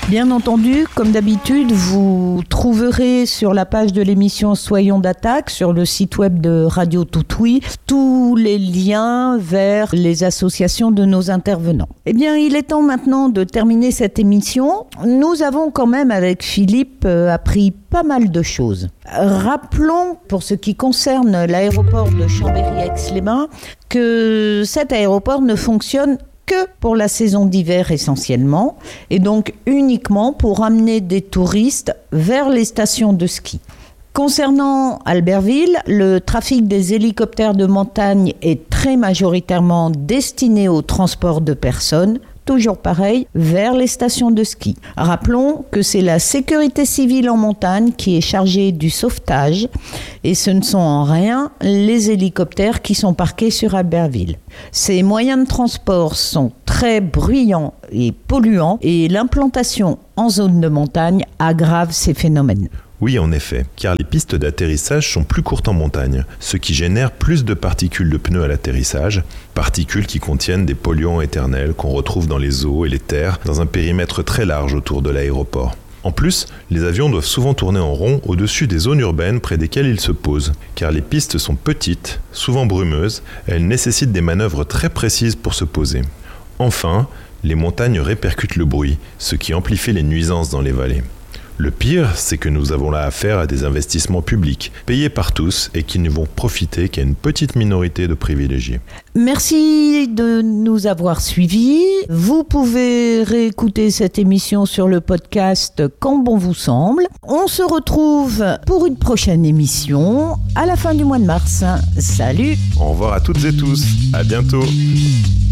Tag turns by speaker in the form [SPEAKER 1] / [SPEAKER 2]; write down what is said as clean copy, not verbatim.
[SPEAKER 1] Bien entendu, comme d'habitude, vous trouverez sur la page de l'émission Soyons d'attaque, sur le site web de Radio Toutouille, tous les liens vers les associations de nos intervenants. Eh bien, il est temps maintenant de terminer cette émission. Nous avons quand même, avec Philippe, appris pas mal de choses. Rappelons, pour ce qui concerne l'aéroport de Chambéry-Aix-les-Bains, que cet aéroport ne fonctionne que pour la saison d'hiver essentiellement, et donc uniquement pour amener des touristes vers les stations de ski. Concernant Albertville, le trafic des hélicoptères de montagne est très majoritairement destiné au transport de personnes, toujours pareil, vers les stations de ski. Rappelons que c'est la sécurité civile en montagne qui est chargée du sauvetage et ce ne sont en rien les hélicoptères qui sont parqués sur Albertville. Ces moyens de transport sont très bruyants et polluants et l'implantation en zone de montagne aggrave ces phénomènes.
[SPEAKER 2] Oui, en effet, car les pistes d'atterrissage sont plus courtes en montagne, ce qui génère plus de particules de pneus à l'atterrissage, particules qui contiennent des polluants éternels qu'on retrouve dans les eaux et les terres dans un périmètre très large autour de l'aéroport. En plus, les avions doivent souvent tourner en rond au-dessus des zones urbaines près desquelles ils se posent, car les pistes sont petites, souvent brumeuses, elles nécessitent des manœuvres très précises pour se poser. Enfin, les montagnes répercutent le bruit, ce qui amplifie les nuisances dans les vallées. Le pire, c'est que nous avons là affaire à des investissements publics, payés par tous et qui ne vont profiter qu'à une petite minorité de privilégiés.
[SPEAKER 1] Merci de nous avoir suivis. Vous pouvez réécouter cette émission sur le podcast quand bon vous semble. On se retrouve pour une prochaine émission à la fin du mois de mars. Salut!
[SPEAKER 2] Au revoir à toutes et tous, à bientôt!